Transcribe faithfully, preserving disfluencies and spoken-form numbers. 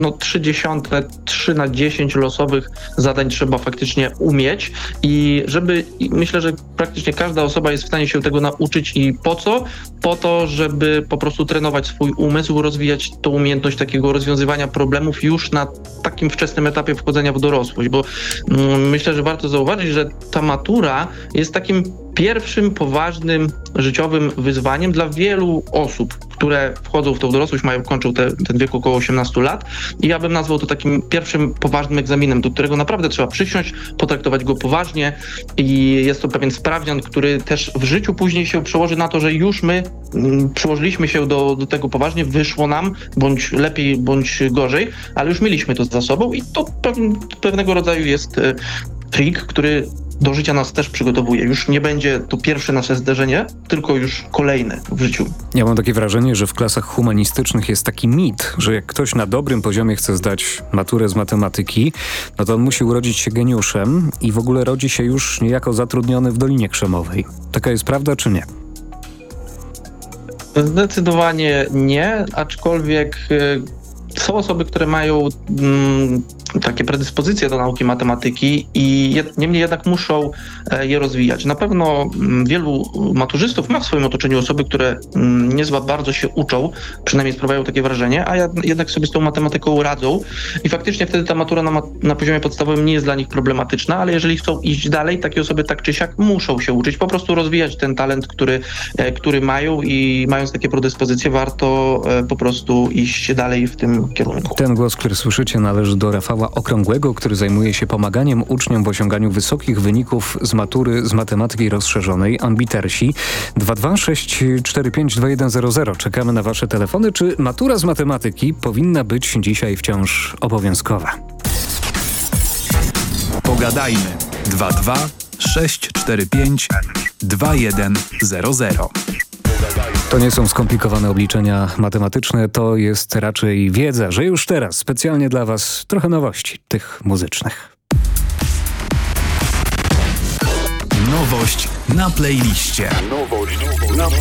no trzydzieste, trzy na dziesięć losowych zadań trzeba faktycznie umieć i żeby, i myślę, że praktycznie każda osoba jest w stanie się tego nauczyć i po co? Po to, żeby po prostu trenować swój umysł, rozwijać tą umiejętność takiego rozwiązywania problemów już na takim wczesnym etapie wchodzenia w dorosłość, bo mm, myślę, że warto zauważyć, że ta matura jest takim pierwszym poważnym życiowym wyzwaniem dla wielu osób, które wchodzą w tą dorosłość, mają, kończą te, ten wiek około osiemnastu lat i ja bym nazwał to takim pierwszym poważnym egzaminem, do którego naprawdę trzeba przysiąść, potraktować go poważnie i jest to pewien sprawdzian, który też w życiu później się przełoży na to, że już my mm, przyłożyliśmy się do, do tego poważnie, wyszło nam, bądź lepiej, bądź gorzej, ale już mieliśmy to za sobą i to pewien, pewnego rodzaju jest e, trik, który do życia nas też przygotowuje. Już nie będzie to pierwsze nasze zderzenie, tylko już kolejne w życiu. Ja mam takie wrażenie, że w klasach humanistycznych jest taki mit, że jak ktoś na dobrym poziomie chce zdać maturę z matematyki, no to on musi urodzić się geniuszem i w ogóle rodzi się już niejako zatrudniony w Dolinie Krzemowej. Taka jest prawda, czy nie? Zdecydowanie nie, aczkolwiek są osoby, które mają mm, takie predyspozycje do nauki matematyki i jed, niemniej jednak muszą e, je rozwijać. Na pewno m, wielu maturzystów ma w swoim otoczeniu osoby, które m, nie za bardzo się uczą, przynajmniej sprawiają takie wrażenie, a jad, jednak sobie z tą matematyką radzą i faktycznie wtedy ta matura na, na poziomie podstawowym nie jest dla nich problematyczna, ale jeżeli chcą iść dalej, takie osoby tak czy siak muszą się uczyć, po prostu rozwijać ten talent, który, e, który mają i mając takie predyspozycje warto e, po prostu iść dalej w tym kierunku. Ten głos, który słyszycie, należy do Rafała Okrągłego, który zajmuje się pomaganiem uczniom w osiąganiu wysokich wyników z matury z matematyki rozszerzonej. Ambitersi. dwa dwa sześć cztery pięć dwa jeden zero zero. Czekamy na wasze telefony. Czy matura z matematyki powinna być dzisiaj wciąż obowiązkowa? Pogadajmy. dwa dwa sześć cztery pięć dwa jeden zero zero. To nie są skomplikowane obliczenia matematyczne, to jest raczej wiedza, że już teraz specjalnie dla was trochę nowości, tych muzycznych. Nowość na playliście. Nowość na